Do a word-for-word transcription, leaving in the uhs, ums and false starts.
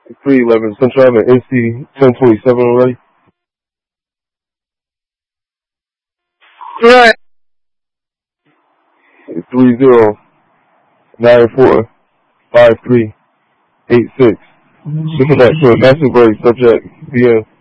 three eleven Central Avenue, N C ten twenty-seven already. Right. three zero nine four five three eight six. This is that to a national grade subject via